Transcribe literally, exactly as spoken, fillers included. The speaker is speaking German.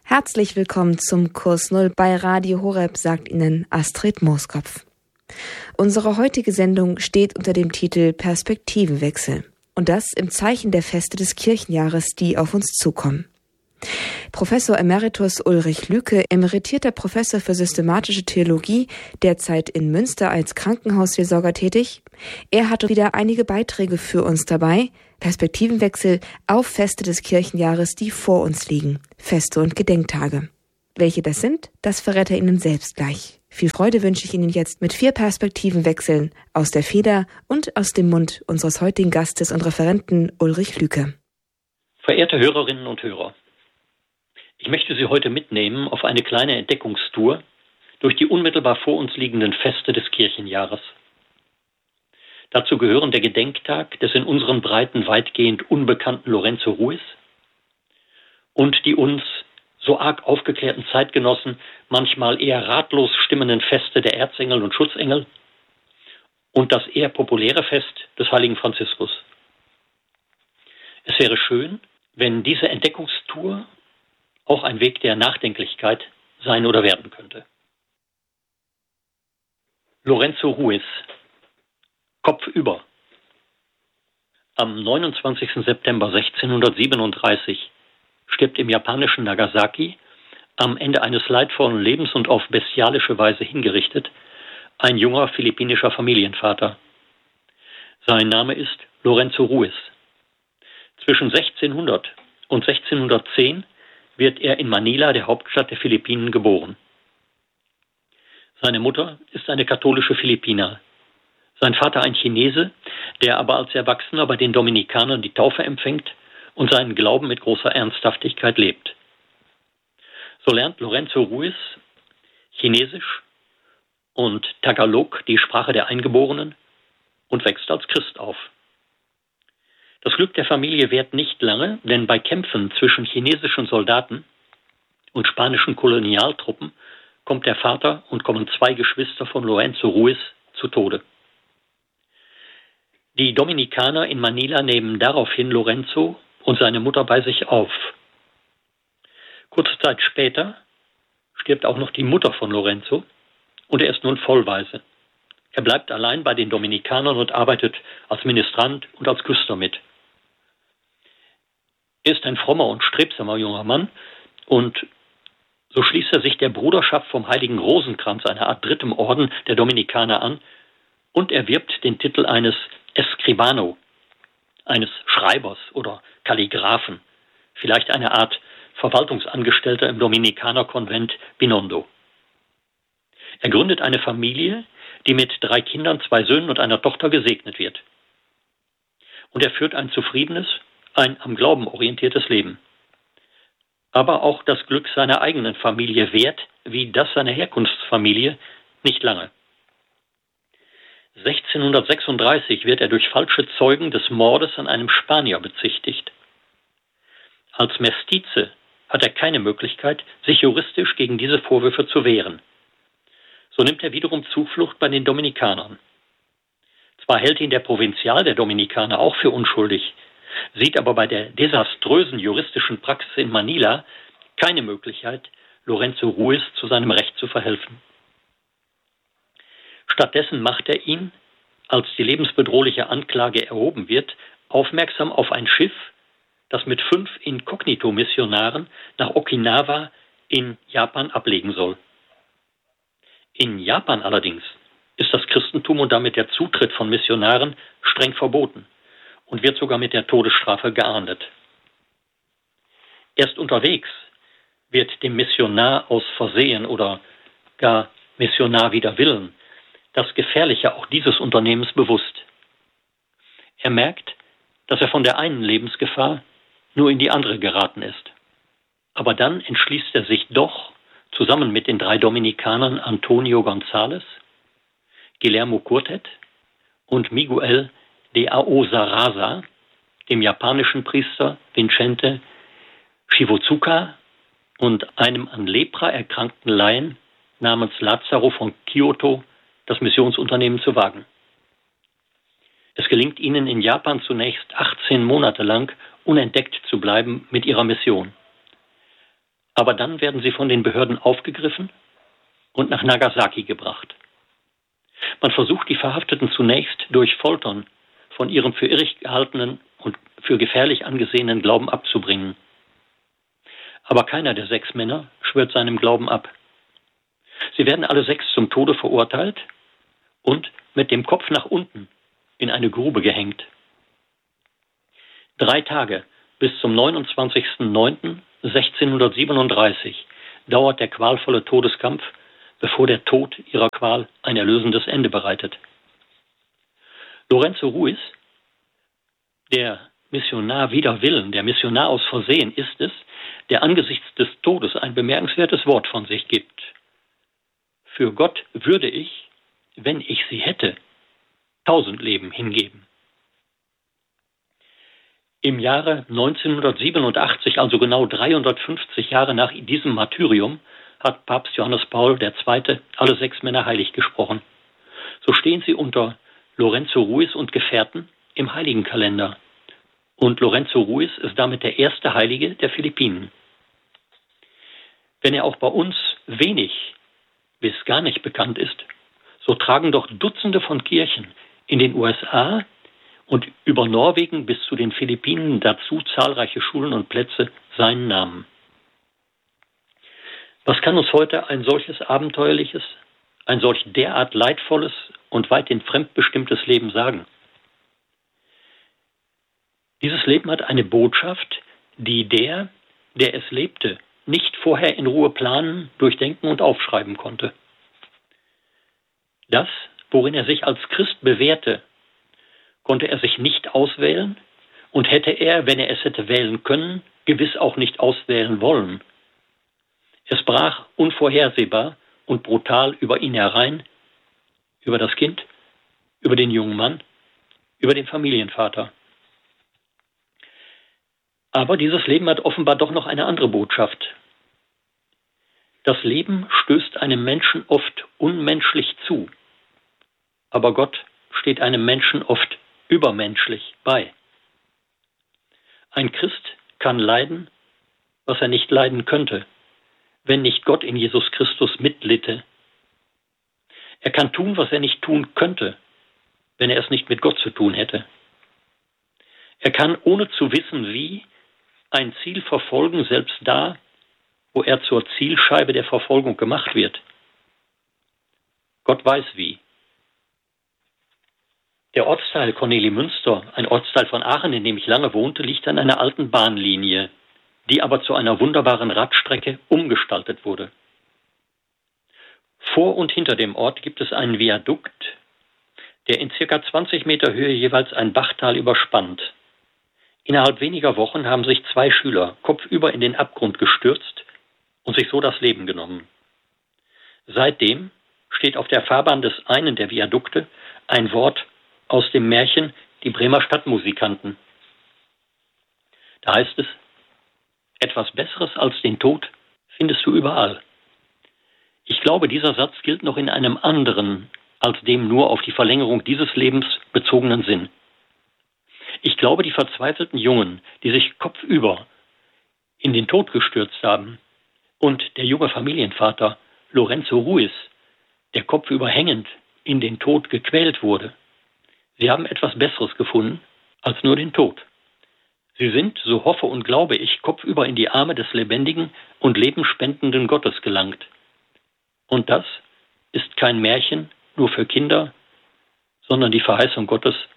Herzlich willkommen zum Kurs Null bei Radio Horeb, sagt Ihnen Astrid Mooskopf. Unsere heutige Sendung steht unter dem Titel Perspektivenwechsel und das im Zeichen der Feste des Kirchenjahres, die auf uns zukommen. Professor Emeritus Ulrich Lüke, emeritierter Professor für systematische Theologie, derzeit in Münster als Krankenhausseelsorger tätig. Er hatte wieder einige Beiträge für uns dabei. Perspektivenwechsel auf Feste des Kirchenjahres, die vor uns liegen. Feste und Gedenktage. Welche das sind, das verrät er Ihnen selbst gleich. Viel Freude wünsche ich Ihnen jetzt mit vier Perspektivenwechseln aus der Feder und aus dem Mund unseres heutigen Gastes und Referenten Ulrich Lüke. Verehrte Hörerinnen und Hörer, ich möchte Sie heute mitnehmen auf eine kleine Entdeckungstour durch die unmittelbar vor uns liegenden Feste des Kirchenjahres. Dazu gehören der Gedenktag des in unseren Breiten weitgehend unbekannten Lorenzo Ruiz und die uns so arg aufgeklärten Zeitgenossen manchmal eher ratlos stimmenden Feste der Erzengel und Schutzengel und das eher populäre Fest des heiligen Franziskus. Es wäre schön, wenn diese Entdeckungstour auch ein Weg der Nachdenklichkeit sein oder werden könnte. Lorenzo Ruiz, kopfüber. Am neunundzwanzigsten September sechzehnhundertsiebenunddreißig stirbt im japanischen Nagasaki, am Ende eines leidvollen Lebens und auf bestialische Weise hingerichtet, ein junger philippinischer Familienvater. Sein Name ist Lorenzo Ruiz. Zwischen sechzehnhundert und sechzehnhundertzehn wird er in Manila, der Hauptstadt der Philippinen, geboren. Seine Mutter ist eine katholische Philippiner. Sein Vater ein Chinese, der aber als Erwachsener bei den Dominikanern die Taufe empfängt und seinen Glauben mit großer Ernsthaftigkeit lebt. So lernt Lorenzo Ruiz Chinesisch und Tagalog, die Sprache der Eingeborenen, und wächst als Christ auf. Das Glück der Familie währt nicht lange, denn bei Kämpfen zwischen chinesischen Soldaten und spanischen Kolonialtruppen kommt der Vater und kommen zwei Geschwister von Lorenzo Ruiz zu Tode. Die Dominikaner in Manila nehmen daraufhin Lorenzo und seine Mutter bei sich auf. Kurze Zeit später stirbt auch noch die Mutter von Lorenzo und er ist nun vollwaise. Er bleibt allein bei den Dominikanern und arbeitet als Ministrant und als Küster mit. Er ist ein frommer und strebsamer junger Mann und so schließt er sich der Bruderschaft vom Heiligen Rosenkranz, einer Art drittem Orden der Dominikaner, an und erwirbt den Titel eines Escribano, eines Schreibers oder Kalligraphen, vielleicht eine Art Verwaltungsangestellter im Dominikanerkonvent Binondo. Er gründet eine Familie, die mit drei Kindern, zwei Söhnen und einer Tochter gesegnet wird. Und er führt ein zufriedenes, ein am Glauben orientiertes Leben. Aber auch das Glück seiner eigenen Familie währt, wie das seiner Herkunftsfamilie, nicht lange. sechzehnhundertsechsunddreißig wird er durch falsche Zeugen des Mordes an einem Spanier bezichtigt. Als Mestize hat er keine Möglichkeit, sich juristisch gegen diese Vorwürfe zu wehren. So nimmt er wiederum Zuflucht bei den Dominikanern. Zwar hält ihn der Provinzial der Dominikaner auch für unschuldig, sieht aber bei der desaströsen juristischen Praxis in Manila keine Möglichkeit, Lorenzo Ruiz zu seinem Recht zu verhelfen. Stattdessen macht er ihn, als die lebensbedrohliche Anklage erhoben wird, aufmerksam auf ein Schiff, das mit fünf Inkognito-Missionaren nach Okinawa in Japan ablegen soll. In Japan allerdings ist das Christentum und damit der Zutritt von Missionaren streng verboten und wird sogar mit der Todesstrafe geahndet. Erst unterwegs wird dem Missionar aus Versehen oder gar Missionar wider Willen das Gefährliche auch dieses Unternehmens bewusst. Er merkt, dass er von der einen Lebensgefahr nur in die andere geraten ist. Aber dann entschließt er sich doch, zusammen mit den drei Dominikanern Antonio González, Guillermo Curtet und Miguel de Aosaraza, dem japanischen Priester Vicente Shivozuka und einem an Lepra erkrankten Laien namens Lazaro von Kyoto, das Missionsunternehmen zu wagen. Es gelingt ihnen in Japan zunächst achtzehn Monate lang unentdeckt zu bleiben mit ihrer Mission. Aber dann werden sie von den Behörden aufgegriffen und nach Nagasaki gebracht. Man versucht, die Verhafteten zunächst durch Foltern von ihrem für irrig gehaltenen und für gefährlich angesehenen Glauben abzubringen. Aber keiner der sechs Männer schwört seinem Glauben ab. Sie werden alle sechs zum Tode verurteilt und mit dem Kopf nach unten in eine Grube gehängt. Drei Tage bis zum neunundzwanzigsten neunten sechzehnhundertsiebenunddreißig dauert der qualvolle Todeskampf, bevor der Tod ihrer Qual ein erlösendes Ende bereitet. Lorenzo Ruiz, der Missionar wider Willen, der Missionar aus Versehen ist es, der angesichts des Todes ein bemerkenswertes Wort von sich gibt. Für Gott würde ich, wenn ich sie hätte, tausend Leben hingeben. Im Jahre neunzehnhundertsiebenundachtzig, also genau dreihundertfünfzig Jahre nach diesem Martyrium, hat Papst Johannes Paul der Zweite alle sechs Männer heilig gesprochen. So stehen sie unter Lorenzo Ruiz und Gefährten im Heiligenkalender. Und Lorenzo Ruiz ist damit der erste Heilige der Philippinen. Wenn er auch bei uns wenig bis gar nicht bekannt ist, so tragen doch Dutzende von Kirchen in den U S A und über Norwegen bis zu den Philippinen dazu zahlreiche Schulen und Plätze seinen Namen. Was kann uns heute ein solches abenteuerliches, ein solch derart leidvolles und weithin fremdbestimmtes Leben sagen? Dieses Leben hat eine Botschaft, die der, der es lebte, nicht vorher in Ruhe planen, durchdenken und aufschreiben konnte. Das, worin er sich als Christ bewährte, konnte er sich nicht auswählen und hätte er, wenn er es hätte wählen können, gewiss auch nicht auswählen wollen. Es brach unvorhersehbar und brutal über ihn herein, über das Kind, über den jungen Mann, über den Familienvater. Aber dieses Leben hat offenbar doch noch eine andere Botschaft. Das Leben stößt einem Menschen oft unmenschlich zu, aber Gott steht einem Menschen oft übermenschlich bei. Ein Christ kann leiden, was er nicht leiden könnte, wenn nicht Gott in Jesus Christus mitlitte. Er kann tun, was er nicht tun könnte, wenn er es nicht mit Gott zu tun hätte. Er kann, ohne zu wissen wie, ein Ziel verfolgen, selbst da, wo er zur Zielscheibe der Verfolgung gemacht wird. Gott weiß wie. Der Ortsteil Kornelimünster, ein Ortsteil von Aachen, in dem ich lange wohnte, liegt an einer alten Bahnlinie, die aber zu einer wunderbaren Radstrecke umgestaltet wurde. Vor und hinter dem Ort gibt es einen Viadukt, der in circa zwanzig Meter Höhe jeweils ein Bachtal überspannt. Innerhalb weniger Wochen haben sich zwei Schüler kopfüber in den Abgrund gestürzt und sich so das Leben genommen. Seitdem steht auf der Fahrbahn des einen der Viadukte ein Wort aus dem Märchen Die Bremer Stadtmusikanten. Da heißt es: Etwas Besseres als den Tod findest du überall. Ich glaube, dieser Satz gilt noch in einem anderen, als dem nur auf die Verlängerung dieses Lebens bezogenen Sinn. Ich glaube, die verzweifelten Jungen, die sich kopfüber in den Tod gestürzt haben, und der junge Familienvater Lorenzo Ruiz, der kopfüber hängend in den Tod gequält wurde, sie haben etwas Besseres gefunden als nur den Tod. Sie sind, so hoffe und glaube ich, kopfüber in die Arme des lebendigen und lebenspendenden Gottes gelangt. Und das ist kein Märchen nur für Kinder, sondern die Verheißung Gottes